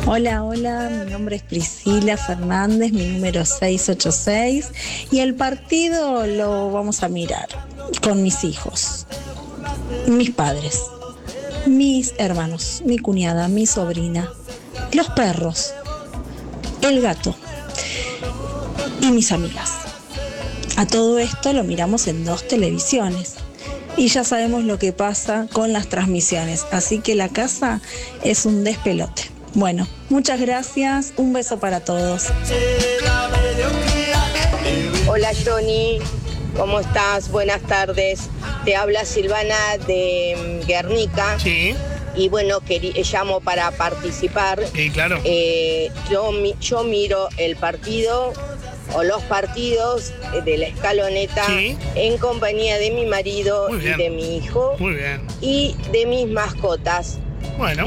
Hola, hola, mi nombre es Priscila Fernández, mi número 686 y el partido lo vamos a mirar con mis hijos, mis padres, mis hermanos, mi cuñada, mi sobrina, los perros, el gato y mis amigas. A todo esto lo miramos en 2 televisiones y ya sabemos lo que pasa con las transmisiones, así que la casa es un despelote. Bueno, muchas gracias, un beso para todos. Hola Johnny, ¿cómo estás? Buenas tardes. Te habla Silvana de Guernica. Sí. Y bueno, llamo para participar. Sí, claro. Yo miro el partido o los partidos de la escaloneta, sí, en compañía de mi marido y de mi hijo. Muy bien. Y de mis mascotas. Bueno.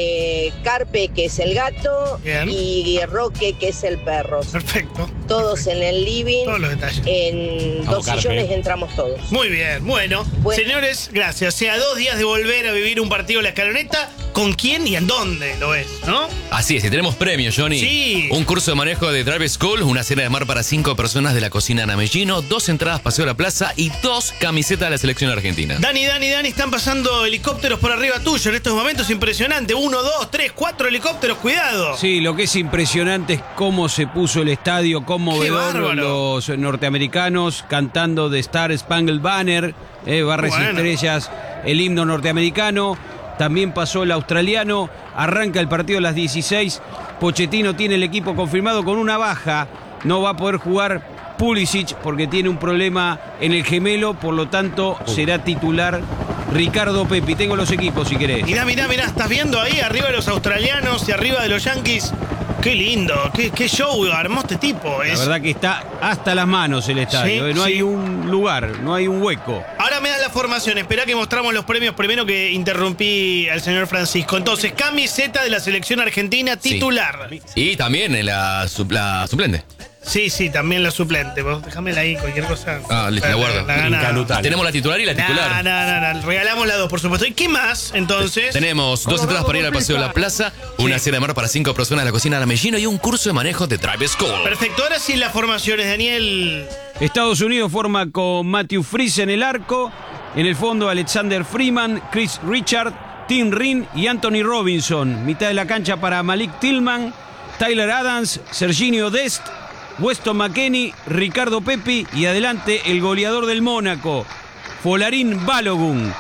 Carpe, que es el gato, bien, y Roque, que es el perro. Perfecto. Todos en el living. Todos los detalles. En 2 sillones entramos todos. Muy bien, bueno. Señores, gracias. A 2 días de volver a vivir un partido de la escaloneta, ¿con quién y en dónde lo ves, no? Así es, y tenemos premios, Johnny. Sí. Un curso de manejo de Drive School, una cena de mar para 5 personas de la cocina Namellino, 2 entradas Paseo a la Plaza y 2 camisetas de la selección argentina. Dani, están pasando helicópteros por arriba tuyo en estos momentos, impresionante. 1, 2, 3, 4 helicópteros, cuidado. Sí, lo que es impresionante es cómo se puso el estadio conmovedor, los norteamericanos cantando The Star Spangled Banner, barras y estrellas, el himno norteamericano. También pasó el australiano, arranca el partido a las 16. Pochettino tiene el equipo confirmado con una baja, no va a poder jugar Pulisic porque tiene un problema en el gemelo, por lo tanto será titular Ricardo Pepi. Tengo los equipos si querés. Mirá, estás viendo ahí arriba de los australianos y arriba de los yanquis. Qué lindo, qué show armó este tipo. La verdad que está hasta las manos el estadio, sí, no hay un lugar, no hay un hueco. Ahora me das la formación, esperá que mostramos los premios primero, que interrumpí al señor Francisco. Entonces, camiseta de la selección argentina titular. Sí. Y también la suplente. Sí, también la suplente. Vos déjamela ahí, cualquier cosa. Listo, la guardo. Tenemos la titular y la titular. No. Regalamos las 2, por supuesto. ¿Y qué más, entonces? Tenemos 2 entradas para ir al Paseo de la Plaza, una cena de mar para 5 personas de la cocina Namellino y un curso de manejo de Drive School. Perfecto, ahora sí las formaciones, Daniel. Estados Unidos forma con Matthew Freese en el arco, en el fondo Alexander Freeman, Chris Richard, Tim Rin y Anthony Robinson. Mitad de la cancha para Malik Tillman, Tyler Adams, Serginho Dest, Weston McKennie, Ricardo Pepi y adelante el goleador del Mónaco, Folarin Balogun.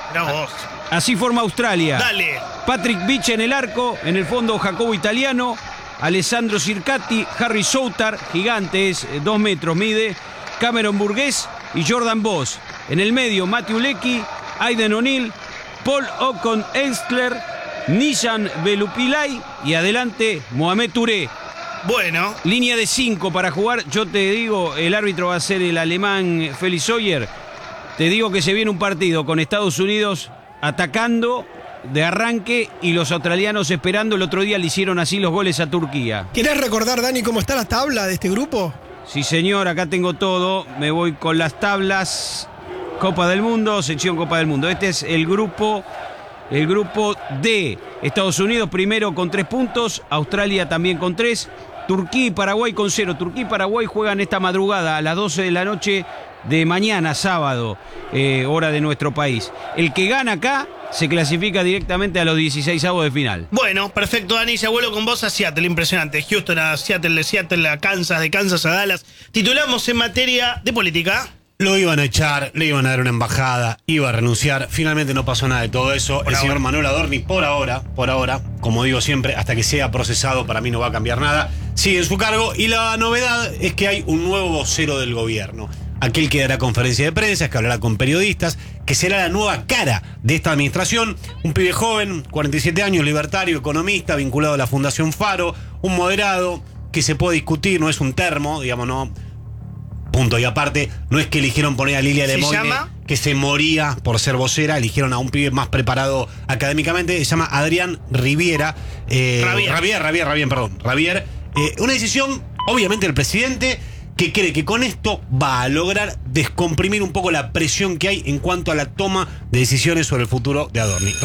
Así forma Australia. Dale. Patrick Beach en el arco, en el fondo Jacobo Italiano, Alessandro Circati, Harry Soutar, gigantes, 2 metros mide, Cameron Burgess y Jordan Boss. En el medio Matthew Leckie, Aiden O'Neill, Paul Ocon-Elstler, Nishan Belupilay y adelante Mohamed Touré. Bueno. Línea de 5 para jugar. Yo te digo, el árbitro va a ser el alemán Felix Hoyer. Te digo que se viene un partido con Estados Unidos atacando de arranque y los australianos esperando. El otro día le hicieron así los goles a Turquía. ¿Querés recordar, Dani, cómo está la tabla de este grupo? Sí, señor, acá tengo todo. Me voy con las tablas. Copa del Mundo, sección Copa del Mundo. Este es el grupo D. Estados Unidos primero con 3 puntos. Australia también con 3. Turquía y Paraguay con 0. Turquía y Paraguay juegan esta madrugada a las 12 de la noche de mañana, sábado, hora de nuestro país. El que gana acá se clasifica directamente a los 16avos de final. Bueno, perfecto, Dani. Ya vuelo con vos a Seattle, impresionante. Houston a Seattle, de Seattle a Kansas, de Kansas a Dallas. Titulamos en materia de política. Lo iban a echar, le iban a dar una embajada, iba a renunciar. Finalmente no pasó nada de todo eso. El señor Manuel Adorni, por ahora, como digo siempre, hasta que sea procesado, para mí no va a cambiar nada, sigue en su cargo. Y la novedad es que hay un nuevo vocero del gobierno. Aquel que dará conferencia de prensa, que hablará con periodistas, que será la nueva cara de esta administración. Un pibe joven, 47 años, libertario, economista, vinculado a la Fundación Faro, un moderado, que se puede discutir, no es un termo, digamos, no. Punto. Y aparte, no es que eligieron poner a Lilia Lemoyne, que se moría por ser vocera, eligieron a un pibe más preparado académicamente, se llama Adrián Riviera. Ravier. Una decisión, obviamente, del presidente, que cree que con esto va a lograr descomprimir un poco la presión que hay en cuanto a la toma de decisiones sobre el futuro de Adorni.